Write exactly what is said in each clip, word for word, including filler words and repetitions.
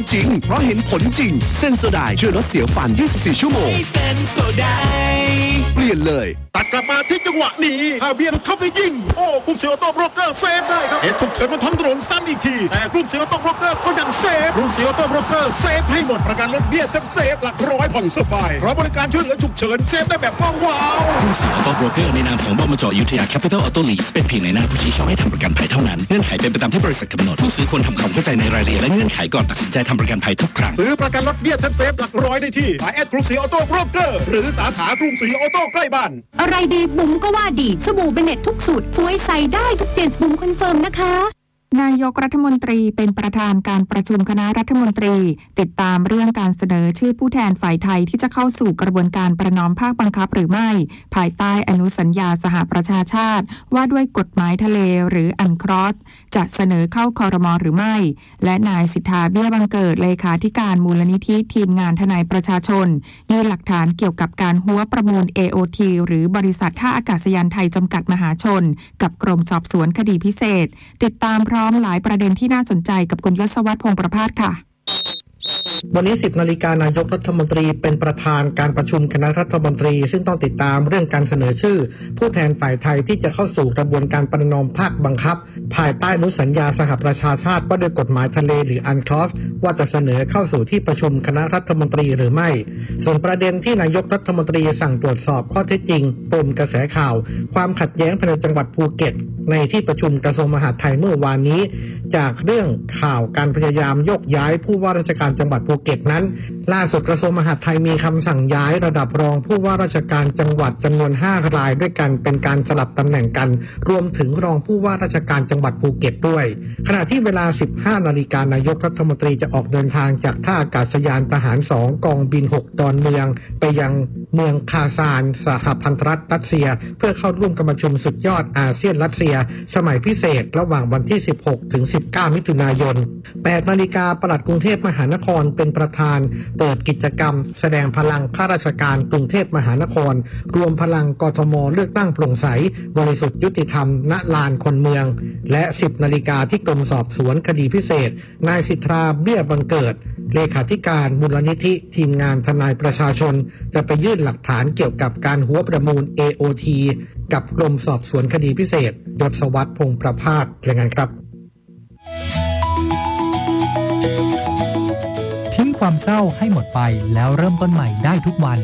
จริงเพราะเห็นผลจริงเซนโซไดช่วยลดเสียวฟันยี่สิบสี่ชั่วโมงเซนโซไดเปลี่ยนเลยตัดกลับมาที่จังหวะนี้ฮาเบียนเข้าไปยิงโอ้กรุงศรีออโต้โบรกเกอร์เซฟได้ครับเหตุฉุกเฉินบนท้องถนนซ้ำอีกทีแต่กรุงศรีออโต้โบรกเกอร์ก็ยังเซฟกรุงศรีออโต้โบรกเกอร์เซฟให้หมดประกันรถเบี้ยเซฟเซฟหลักร้อยผ่อนสบายเพราะบริการช่วยเหลือฉุกเฉินเซฟได้แบบว้าวกรุงศรีออโต้โบรกเกอร์ในนามของบมจ.อยุธยาแคปิตอลออโต้ลีสเป็นเพียงในหน้าผู้ชี้ช่องให้ทำประกันภัยเท่านั้นเงื่อนไขเป็นไปตามที่บริษัทกำหนดผู้ซื้อควรทำความเข้าใจในรายละเอียดและเงื่อนไขก่อนตัดสินใจทำประกันภัยทุกครั้งซื้อประกันรถเบี้ยเซฟเซฟหลักร้อยได้ที่แอดกรุงศรีออโต้โบรกเกอร์หรือสาขากรุงศรีออโต้ใกล้บ้านอะไรดีบุ๋มก็ว่าดีสบู่เบเน็ตทุกสูตรสวยใสได้ทุกเจนบุ๋มคอนเฟิร์มนะคะนายกรัฐมนตรีเป็นประธานการประชุมคณะรัฐมนตรีติดตามเรื่องการเสนอชื่อผู้แทนฝ่ายไทยที่จะเข้าสู่กระบวนการประนอมภาคบังคับหรือไม่ภายใต้อนุสัญญาสหประชาชาติว่าด้วยกฎหมายทะเลหรืออันครอสจะเสนอเข้าครม.หรือไม่และนายสิทธาเบี้ยบังเกิดเลขาธิการมูลนิธิทีมงานทนายประชาชนยื่นหลักฐานเกี่ยวกับการหัวประมูล เอ โอ ที หรือบริษัทท่าอากาศยานไทยจำกัดมหาชนกับกรมสอบสวนคดีพิเศษติดตามพร้อมหลายประเด็นที่น่าสนใจกับคุณยศวัฒน์พงษ์ประภาสค่ะวันนี้ สิบนาฬิกานายกรัฐมนตรีเป็นประธานการประชุมคณะรัฐมนตรีซึ่งต้องติดตามเรื่องการเสนอชื่อผู้แทนฝ่ายไทยที่จะเข้าสู่กระบวนการประนอมภาคบังคับภายใต้อนุสัญญาสหประชาชาติว่าด้วยกฎหมายทะเลหรืออันคลอสว่าจะเสนอเข้าสู่ที่ประชุมคณะรัฐมนตรีหรือไม่ส่วนประเด็นที่นายกรัฐมนตรีสั่งตรวจสอบข้อเท็จจริงปมกระแสข่าวความขัดแย้งภายในจังหวัดภูเก็ตในที่ประชุมกระทรวงมหาดไทยเมื่อวานนี้จากเรื่องข่าวการพยายามโยกย้ายผู้ว่าราชการจังหวัดภูเก็ตนั้นล่าสุดกระทรวงมหาดไทยมีคำสั่งย้ายระดับรองผู้ว่าราชการจังหวัดจำนวนห้ารายด้วยกันเป็นการสลับตำแหน่งกันรวมถึงรองผู้ว่าราชการจังหวัดภูเก็ตด้วยขณะที่เวลา สิบห้านาฬิกานายกรัฐมนตรีจะออกเดินทางจากท่าอากาศยานทหารสองกองบินหกดอนเมืองไปยังเมืองคาซานสหพันธรัฐรัสเซียเพื่อเข้าร่วมการประชุมสุดยอดอาเซียนรัสเซียสมัยพิเศษระหว่างวันที่สิบหกถึงสิบเก้ามิถุนายนแปดนาฬิกาปลัดกรุงเทพมหานครเป็นประธานเปิดกิจกรรมแสดงพลังข้าราชการกรุงเทพมหานครรวมพลังกทมเลือกตั้งโปร่งใสบริสุทธิ์ยุติธรรมณลานคนเมืองและสิบนาฬิกาที่กรมสอบสวนคดีพิเศษนายสิทธาเบี้ยบังเกิดเลขาธิการมูลนิธิทีมงานทนายประชาชนจะไปยื่นหลักฐานเกี่ยวกับการหัวประมูล เอ โอ ที กับกรมสอบสวนคดีพิเศษยศวัฒน์พงษ์ประภาสรายงานครับทิ้งความเศร้าให้หมดไปแล้วเริ่มต้นใหม่ได้ทุกวัน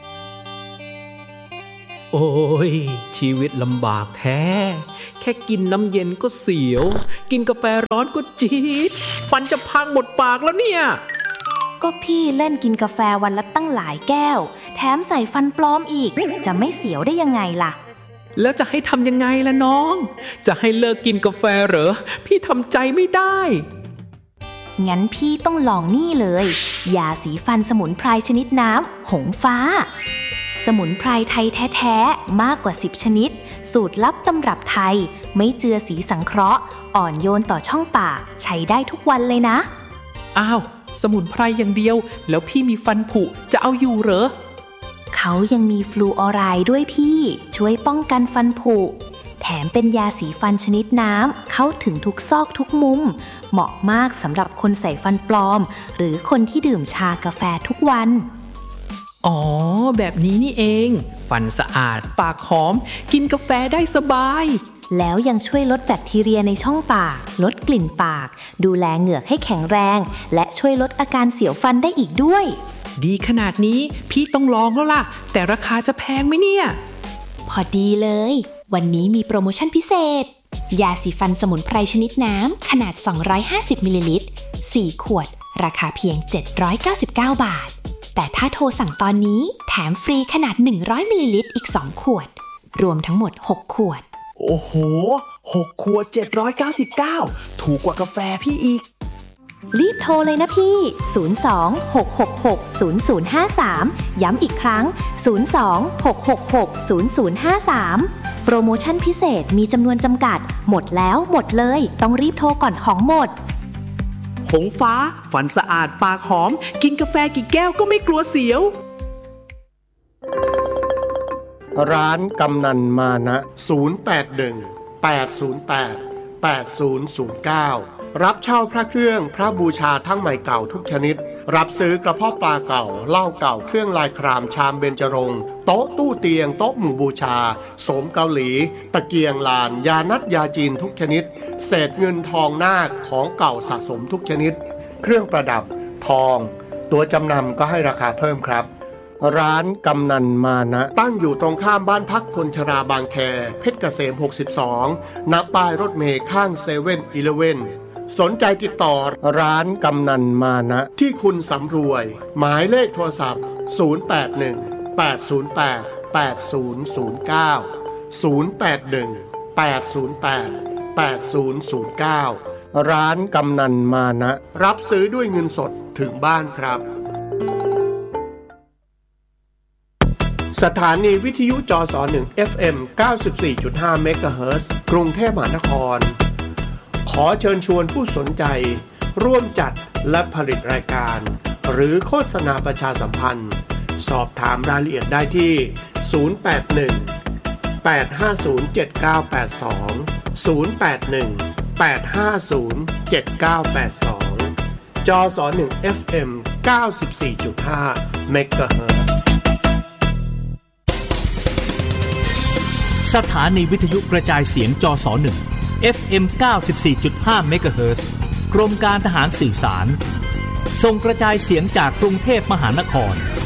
โอ้ยชีวิตลำบากแท้แค่กินน้ำเย็นก็เสียวกินกาแฟร้อนก็จี๊ดฟันจะพังหมดปากแล้วเนี่ยก็พี่เล่นกินกาแฟวันละตั้งหลายแก้วแถมใส่ฟันปลอมอีกจะไม่เสียวได้ยังไงล่ะแล้วจะให้ทำยังไงล่ะน้องจะให้เลิกกินกาแฟเหรอพี่ทำใจไม่ได้งั้นพี่ต้องลองนี่เลยยาสีฟันสมุนไพรชนิดน้ำหงฟ้าสมุนไพรไทยแท้ๆมากกว่าสิบชนิดสูตรลับตำรับไทยไม่เจือสีสังเคราะห์อ่อนโยนต่อช่องปากใช้ได้ทุกวันเลยนะอ้าวสมุนไพรอย่างเดียวแล้วพี่มีฟันผุจะเอาอยู่เหรอเขายังมีฟลูออไรด์ด้วยพี่ช่วยป้องกันฟันผุแถมเป็นยาสีฟันชนิดน้ำเข้าถึงทุกซอกทุกมุมเหมาะมากสำหรับคนใส่ฟันปลอมหรือคนที่ดื่มชากาแฟทุกวันอ๋อแบบนี้นี่เองฟันสะอาดปากหอมกินกาแฟได้สบายแล้วยังช่วยลดแบคทีเรียในช่องปากลดกลิ่นปากดูแลเหงือกให้แข็งแรงและช่วยลดอาการเสียวฟันได้อีกด้วยดีขนาดนี้พี่ต้องลองแล้วล่ะแต่ราคาจะแพงไหมเนี่ยพอดีเลยวันนี้มีโปรโมชั่นพิเศษยาสีฟันสมุนไพรชนิดน้ำขนาดสองร้อยห้าสิบมิลลิลิตรสี่ขวดราคาเพียงเจ็ดร้อยเก้าสิบเก้าบาทแต่ถ้าโทรสั่งตอนนี้แถมฟรีขนาดหนึ่งร้อยมิลลิลิตรอีกสองขวดรวมทั้งหมดหกขวดโอ้โหหกขวดเจ็ดร้อยเก้าสิบเก้าถูกกว่ากาแฟพี่อีกรีบโทรเลยนะพี่ศูนย์ สอง หก หก หก ศูนย์ ศูนย์ ห้า สามย้ำอีกครั้งศูนย์ สอง หก หก หก ศูนย์ ศูนย์ ห้า สามโปรโมชั่นพิเศษมีจำนวนจำกัดหมดแล้วหมดเลยต้องรีบโทรก่อนของหมดหงฟ้าฟันสะอาดปากหอมกินกาแฟกี่แก้วก็ไม่กลัวเสียวร้านกำนันมานะศูนย์ แปด หนึ่ง แปด ศูนย์ แปด แปด ศูนย์ ศูนย์ เก้ารับเช่าพระเครื่องพระบูชาทั้งใหม่เก่าทุกชนิดรับซื้อกระเพาะปลาเก่าเหล้าเก่าเครื่องลายครามชามเบญจรงค์โต๊ะตู้เตียงโต๊ะหมู่บูชาโสมเกาหลีตะเกียงลานยานัดยาจีนทุกชนิดเศษเงินทองนาคของเก่าสะสมทุกชนิดเครื่องประดับทองตัวจำนำก็ให้ราคาเพิ่มครับร้านกำนันมานะตั้งอยู่ตรงข้ามบ้านพักคนชราบางแคเพชรเกษมหกสิบสองณป้ายรถเมล์ข้างเซเว่นอีเลฟเว่นสนใจติดต่อร้านกำนันมานะที่คุณสำรวยหมายเลขโทรศัพท์ศูนย์ แปด หนึ่ง แปด ศูนย์ แปด แปด ศูนย์ ศูนย์ เก้า ศูนย์ แปด หนึ่ง แปด ศูนย์ แปด แปด ศูนย์ ศูนย์ เก้าร้านกำนันมานะรับซื้อด้วยเงินสดถึงบ้านครับสถานีวิทยุจสหนึ่ง เอฟ เอ็ม เก้าสิบสี่จุดห้า เมกะเฮิรตซ์ กรุงเทพมหานครขอเชิญชวนผู้สนใจร่วมจัดและผลิตรายการหรือโฆษณาประชาสัมพันธ์สอบถามรายละเอียดได้ที่ศูนย์ แปด หนึ่ง แปด ห้า ศูนย์ เจ็ด เก้า แปด สอง ศูนย์ แปด หนึ่ง แปด ห้า ศูนย์ เจ็ด เก้า แปด สองจสหนึ่ง เอฟ เอ็ม เก้าสิบสี่จุดห้า เมกะเฮิรตซ์สถานีวิทยุกระจายเสียงจสหนึ่ง เอฟ เอ็ม เก้าสิบสี่จุดห้า เมกะเฮิรตซ์กรมการทหารสื่อสารส่งกระจายเสียงจากกรุงเทพมหานคร